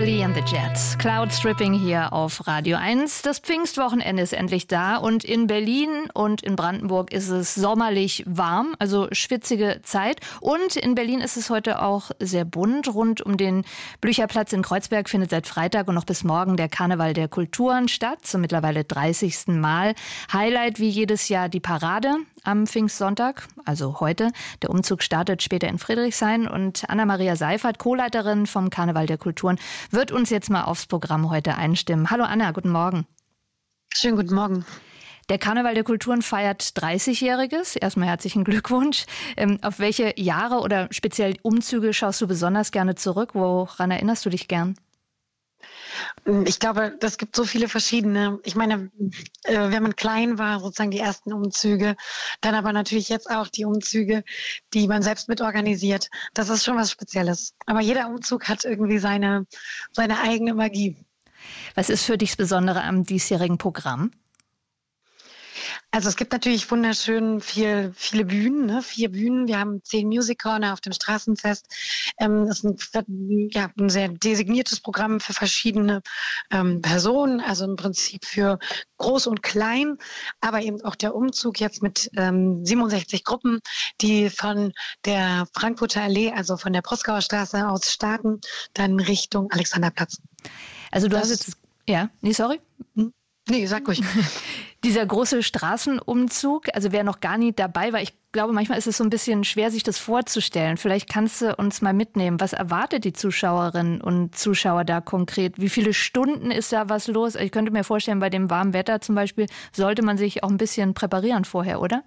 Lee and the Jets. Cloud Stripping hier auf Radio 1. Das Pfingstwochenende ist endlich da und in Berlin und in Brandenburg ist es sommerlich warm, also schwitzige Zeit. Und in Berlin ist es heute auch sehr bunt. Rund um den Blücherplatz in Kreuzberg findet seit Freitag und noch bis morgen der Karneval der Kulturen statt, zum mittlerweile 30. Mal. Highlight wie jedes Jahr die Parade am Pfingstsonntag, also heute. Der Umzug startet später in Friedrichshain und Anna-Maria Seifert, Co-Leiterin vom Karneval der Kulturen, wird uns jetzt mal aufs Programm heute einstimmen. Hallo Anna, guten Morgen. Schönen guten Morgen. Der Karneval der Kulturen feiert 30-Jähriges. Erstmal herzlichen Glückwunsch. Auf welche Jahre oder speziell Umzüge schaust du besonders gerne zurück? Woran erinnerst du dich gern? Ich glaube, das gibt so viele verschiedene. Ich meine, wenn man klein war, sozusagen die ersten Umzüge, dann aber natürlich jetzt auch die Umzüge, die man selbst mitorganisiert. Das ist schon was Spezielles. Aber jeder Umzug hat irgendwie seine eigene Magie. Was ist für dich das Besondere am diesjährigen Programm? Also es gibt natürlich wunderschön viele Bühnen, ne? 4 Bühnen. Wir haben 10 Music Corner auf dem Straßenfest. Das ist ein sehr designiertes Programm für verschiedene Personen, also im Prinzip für groß und klein, aber eben auch der Umzug jetzt mit 67 Gruppen, die von der Frankfurter Allee, also von der Proskauer Straße aus starten, dann Richtung Alexanderplatz. Also du hast jetzt, sorry? Nee, sag ruhig. Dieser große Straßenumzug, also wer noch gar nie dabei war, ich glaube, manchmal ist es so ein bisschen schwer, sich das vorzustellen. Vielleicht kannst du uns mal mitnehmen. Was erwartet die Zuschauerinnen und Zuschauer da konkret? Wie viele Stunden ist da was los? Ich könnte mir vorstellen, bei dem warmen Wetter zum Beispiel, sollte man sich auch ein bisschen präparieren vorher, oder?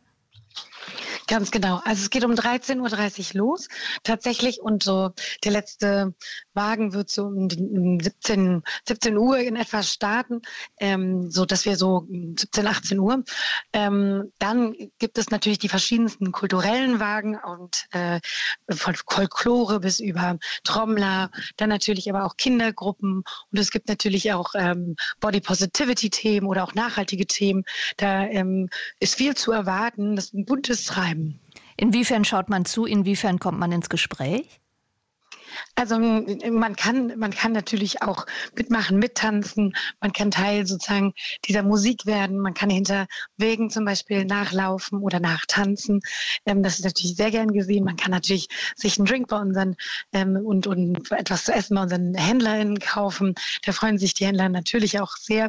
Ganz genau. Also es geht um 13.30 Uhr los, tatsächlich. Und so der letzte Wagen wird so um 17 Uhr in etwa starten, so dass wir so 17, 18 Uhr. Dann gibt es natürlich die verschiedensten kulturellen Wagen und von Folklore bis über Trommler, dann natürlich aber auch Kindergruppen. Und es gibt natürlich auch Body Positivity Themen oder auch nachhaltige Themen. Da ist viel zu erwarten. Das ist ein buntes Treiben. Inwiefern schaut man zu? Inwiefern kommt man ins Gespräch? Also man kann natürlich auch mitmachen, mittanzen, man kann Teil sozusagen dieser Musik werden, man kann hinter Wegen zum Beispiel nachlaufen oder nachtanzen. Das ist natürlich sehr gern gesehen. Man kann natürlich sich einen Drink bei unseren und etwas zu essen bei unseren HändlerInnen kaufen. Da freuen sich die Händler natürlich auch sehr.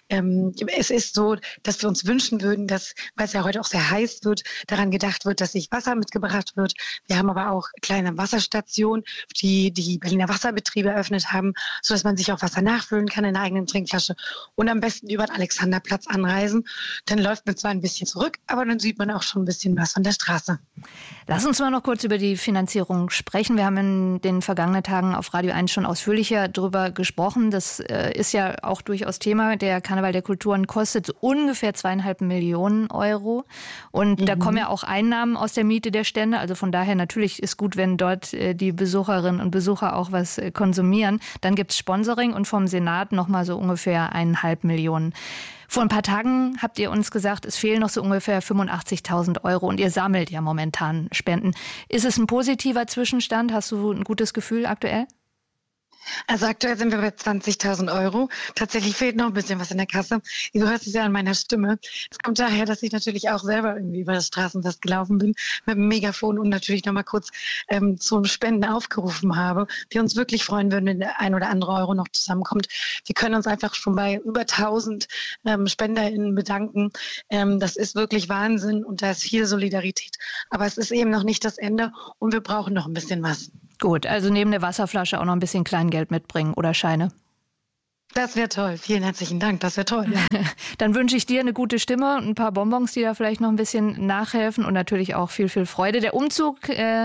Es ist so, dass wir uns wünschen würden, dass, weil es ja heute auch sehr heiß wird, daran gedacht wird, dass sich Wasser mitgebracht wird. Wir haben aber auch kleine Wasserstationen, die Berliner Wasserbetriebe eröffnet haben, sodass man sich auch Wasser nachfüllen kann in der eigenen Trinkflasche und am besten über den Alexanderplatz anreisen. Dann läuft man zwar ein bisschen zurück, aber dann sieht man auch schon ein bisschen was von der Straße. Lass uns mal noch kurz über die Finanzierung sprechen. Wir haben in den vergangenen Tagen auf Radio 1 schon ausführlicher darüber gesprochen. Das ist ja auch durchaus Thema. Der Karneval der Kulturen kostet ungefähr 2,5 Millionen Euro. Und da kommen ja auch Einnahmen aus der Miete der Stände. Also von daher natürlich ist gut, wenn dort die Besucherinnen und Besucher auch was konsumieren. Dann gibt es Sponsoring und vom Senat nochmal so ungefähr 1,5 Millionen. Vor ein paar Tagen habt ihr uns gesagt, es fehlen noch so ungefähr 85.000 Euro und ihr sammelt ja momentan Spenden. Ist es ein positiver Zwischenstand? Hast du ein gutes Gefühl aktuell? Also aktuell sind wir bei 20.000 Euro. Tatsächlich fehlt noch ein bisschen was in der Kasse. Du hörst es ja an meiner Stimme. Es kommt daher, dass ich natürlich auch selber irgendwie über das Straßenfest gelaufen bin mit dem Megafon und natürlich nochmal kurz zum Spenden aufgerufen habe. Wir uns wirklich freuen würden, wenn der ein oder andere Euro noch zusammenkommt. Wir können uns einfach schon bei über 1.000 SpenderInnen bedanken. Das ist wirklich Wahnsinn und da ist viel Solidarität. Aber es ist eben noch nicht das Ende und wir brauchen noch ein bisschen was. Gut, also neben der Wasserflasche auch noch ein bisschen Kleingeld mitbringen oder Scheine. Das wäre toll. Vielen herzlichen Dank. Das wäre toll. Ja. Dann wünsche ich dir eine gute Stimme und ein paar Bonbons, die da vielleicht noch ein bisschen nachhelfen und natürlich auch viel, viel Freude. Der Umzug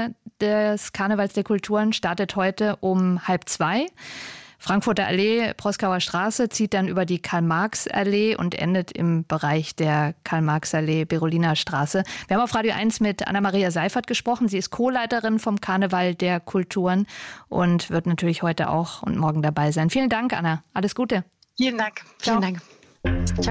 des Karnevals der Kulturen startet heute um 1:30. Frankfurter Allee, Proskauer Straße zieht dann über die Karl-Marx-Allee und endet im Bereich der Karl-Marx-Allee, Beroliner Straße. Wir haben auf Radio 1 mit Anna-Maria Seifert gesprochen. Sie ist Co-Leiterin vom Karneval der Kulturen und wird natürlich heute auch und morgen dabei sein. Vielen Dank, Anna. Alles Gute. Vielen Dank. Ciao. Vielen Dank.